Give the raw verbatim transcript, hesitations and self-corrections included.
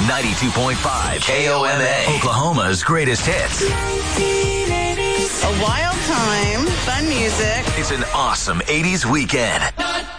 ninety-two point five K O M A, Oklahoma's greatest hits. A wild time, fun music. It's an awesome eighties weekend.